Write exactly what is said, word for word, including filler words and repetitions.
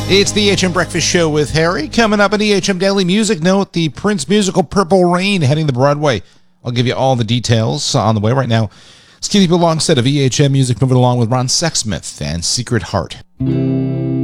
It's the E H M Breakfast Show with Harry. Coming up on E H M Daily Music Note, the Prince musical Purple Rain heading to Broadway. I'll give you all the details on the way right now. Let's keep you alongside of E H M Music, moving along with Ron Sexsmith and Secret Heart.